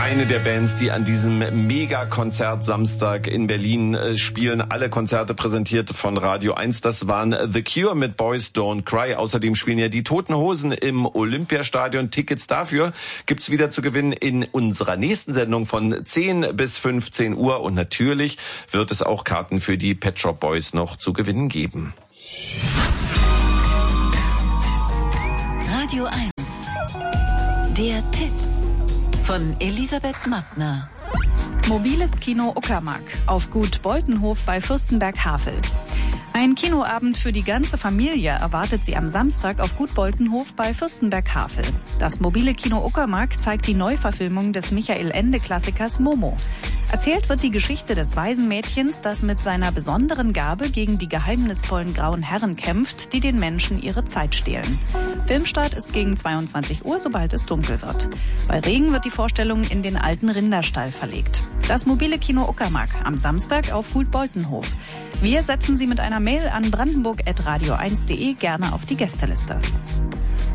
Eine der Bands, die an diesem Mega-Konzert Samstag in Berlin spielen. Alle Konzerte präsentiert von Radio 1. Das waren The Cure mit Boys Don't Cry. Außerdem spielen ja die Toten Hosen im Olympiastadion. Tickets dafür gibt's wieder zu gewinnen in unserer nächsten Sendung von 10 bis 15 Uhr. Und natürlich wird es auch Karten für die Pet Shop Boys noch zu gewinnen geben. Radio 1. Der Tipp von Elisabeth Mattner. Mobiles Kino Uckermark auf Gut Boltenhof bei Fürstenberg-Havel. Ein Kinoabend für die ganze Familie erwartet Sie am Samstag auf Gut Boltenhof bei Fürstenberg-Havel. Das mobile Kino Uckermark zeigt die Neuverfilmung des Michael-Ende-Klassikers Momo. Erzählt wird die Geschichte des Waisenmädchens, das mit seiner besonderen Gabe gegen die geheimnisvollen grauen Herren kämpft, die den Menschen ihre Zeit stehlen. Filmstart ist gegen 22 Uhr, sobald es dunkel wird. Bei Regen wird die Vorstellung in den alten Rinderstall verlegt. Das mobile Kino Uckermark am Samstag auf Gut Boltenhof. Wir setzen Sie mit einer Mail an brandenburg@radio1.de gerne auf die Gästeliste.